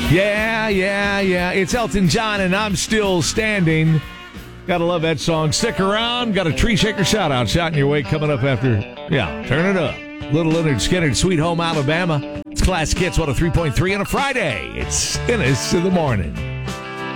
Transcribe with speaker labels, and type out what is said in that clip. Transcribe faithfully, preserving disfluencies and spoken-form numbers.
Speaker 1: Yeah, yeah, yeah. It's Elton John, and I'm still standing. Gotta love that song. Stick around. Got a tree shaker shout out shouting your way coming up after. Yeah, turn it up. Little Leonard Skinner, Sweet Home Alabama. It's Classic Hits one oh three point three on a Friday. It's Ennis in the morning.